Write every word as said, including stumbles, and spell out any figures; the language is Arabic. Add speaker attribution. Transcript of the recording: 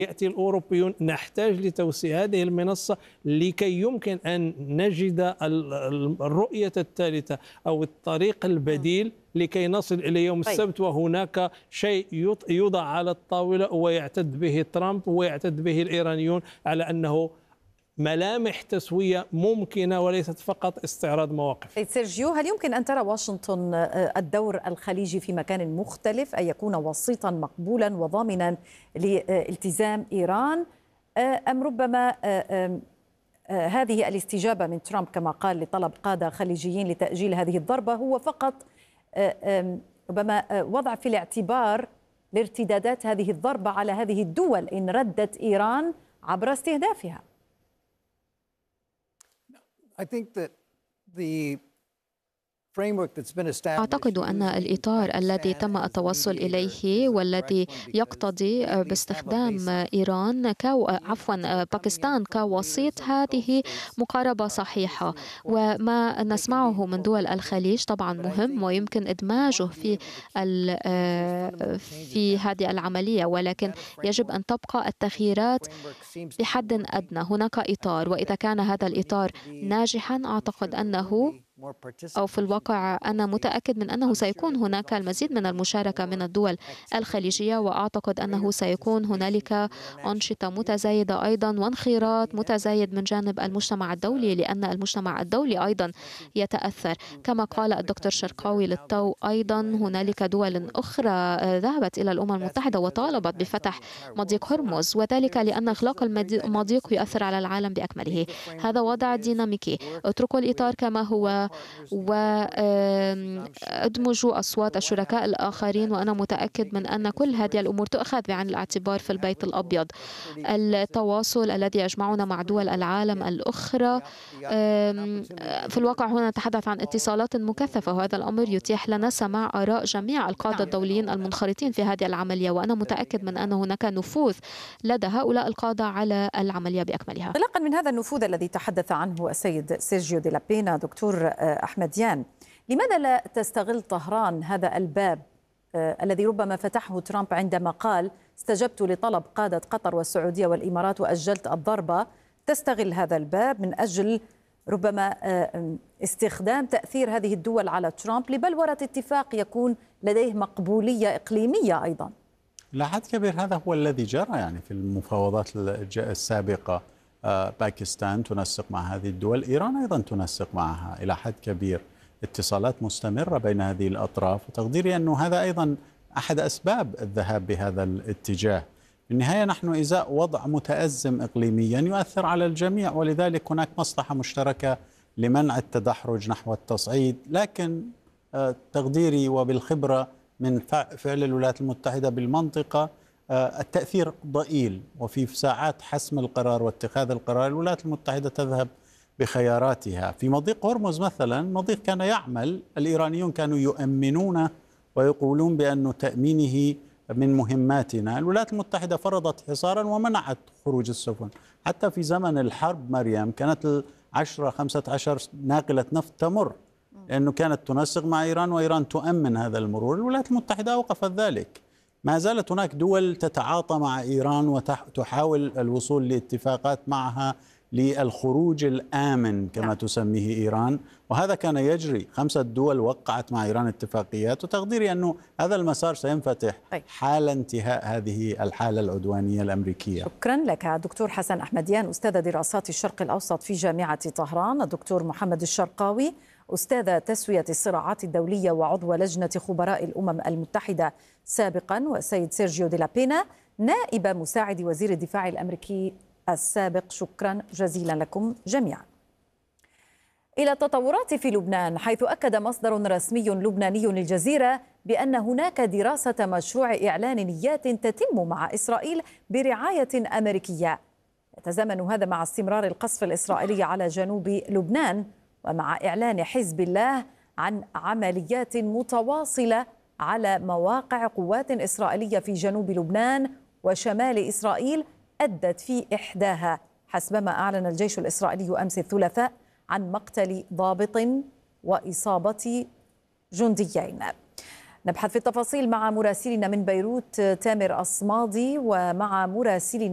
Speaker 1: يأتي الأوروبيون نحتاج لتوسيع هذه المنصة لكي يمكن أن نجد الرؤية الثالثة أو الطريق البديل لكي نصل إلى يوم السبت وهناك شيء يوضع على الطاولة ويعتد به ترامب ويعتد به الإيرانيون على أنه ملامح تسوية ممكنة وليست فقط استعراض مواقف.
Speaker 2: سيرجيو، هل يمكن أن ترى واشنطن الدور الخليجي في مكان مختلف، أن يكون وسيطا مقبولا وضامنا لالتزام إيران، أم ربما هذه الاستجابة من ترامب كما قال لطلب قادة خليجيين لتأجيل هذه الضربة هو فقط ربما وضع في الاعتبار لارتدادات هذه الضربة على هذه الدول إن ردت إيران عبر استهدافها؟
Speaker 3: I think that the
Speaker 4: أعتقد أن الإطار الذي تم التوصل إليه والذي يقتضي باستخدام إيران كو عفوا باكستان كوسيط هذه مقاربة صحيحة، وما نسمعه من دول الخليج طبعا مهم ويمكن إدماجه في في هذه العملية، ولكن يجب أن تبقى التغييرات بحد أدنى. هناك إطار، وإذا كان هذا الإطار ناجحا أعتقد أنه أو في الواقع أنا متأكد من أنه سيكون هناك المزيد من المشاركة من الدول الخليجية، وأعتقد أنه سيكون هنالك أنشطة متزايدة أيضا وانخراط متزايد من جانب المجتمع الدولي، لأن المجتمع الدولي أيضا يتأثر. كما قال الدكتور شرقاوي للتو أيضا هنالك دول أخرى ذهبت إلى الأمم المتحدة وطالبت بفتح مضيق هرمز، وذلك لأن إغلاق المضيق يؤثر على العالم بأكمله. هذا وضع ديناميكي. اتركوا الإطار كما هو وادمجوا أصوات الشركاء الآخرين، وأنا متأكد من أن كل هذه الأمور تؤخذ بعين الاعتبار في البيت الأبيض. التواصل الذي يجمعنا مع دول العالم الأخرى، في الواقع هنا نتحدث عن اتصالات مكثفة، وهذا الأمر يتيح لنا سماع آراء جميع القادة الدوليين المنخرطين في هذه العملية، وأنا متأكد من أن هناك نفوذ لدى هؤلاء القادة على العملية بأكملها.
Speaker 2: انطلاقا من هذا النفوذ الذي تحدث عنه السيد سيرجيو دي لا بينا، دكتور أحمديان، لماذا لا تستغل طهران هذا الباب آه الذي ربما فتحه ترامب عندما قال استجبت لطلب قادة قطر والسعودية والإمارات وأجلت الضربة؟ تستغل هذا الباب من أجل ربما آه استخدام تأثير هذه الدول على ترامب لبلورة اتفاق يكون لديه مقبولية إقليمية أيضا.
Speaker 5: إلى حد كبير هذا هو الذي جرى يعني في المفاوضات السابقة. آه باكستان تنسق مع هذه الدول، إيران أيضا تنسق معها إلى حد كبير. اتصالات مستمرة بين هذه الأطراف، وتقديري أنه هذا أيضا أحد أسباب الذهاب بهذا الاتجاه. في النهاية نحن إزاء وضع متأزم إقليميا يؤثر على الجميع، ولذلك هناك مصلحة مشتركة لمنع التدحرج نحو التصعيد، لكن آه تقديري وبالخبرة من فعل الولايات المتحدة بالمنطقة التأثير ضئيل، وفي ساعات حسم القرار واتخاذ القرار الولايات المتحدة تذهب بخياراتها. في مضيق هرمز مثلا، مضيق كان يعمل، الإيرانيون كانوا يؤمنون ويقولون بأن تأمينه من مهماتنا. الولايات المتحدة فرضت حصارا ومنعت خروج السفن. حتى في زمن الحرب مريم كانت العشرة خمسة عشر ناقلة نفط تمر، لأنه كانت تنسق مع إيران وإيران تؤمن هذا المرور. الولايات المتحدة أوقفت ذلك. ما زالت هناك دول تتعاطى مع إيران وتحاول الوصول لاتفاقات معها للخروج الآمن كما تسميه إيران، وهذا كان يجري. خمسة دول وقعت مع إيران اتفاقيات، وتقديري أنه هذا المسار سينفتح حال انتهاء هذه الحالة العدوانية الأمريكية.
Speaker 2: شكرا لك دكتور حسن أحمديان، أستاذ دراسات الشرق الأوسط في جامعة طهران، الدكتور محمد الشرقاوي، أستاذ تسوية الصراعات الدولية وعضو لجنة خبراء الأمم المتحدة سابقا، والسيد سيرجيو دي لا بينا نائب مساعد وزير الدفاع الأمريكي السابق. شكرا جزيلا لكم جميعا. إلى التطورات في لبنان، حيث أكد مصدر رسمي لبناني للجزيرة بأن هناك دراسة مشروع إعلان نيات تتم مع إسرائيل برعاية أمريكية. يتزامن هذا مع استمرار القصف الإسرائيلي على جنوب لبنان، ومع إعلان حزب الله عن عمليات متواصلة على مواقع قوات إسرائيلية في جنوب لبنان وشمال إسرائيل أدت في إحداها، حسبما أعلن الجيش الإسرائيلي أمس الثلاثاء عن مقتل ضابط وإصابة جنديين. نبحث في التفاصيل مع مراسلنا من بيروت تامر أصمادي ومع مراسلنا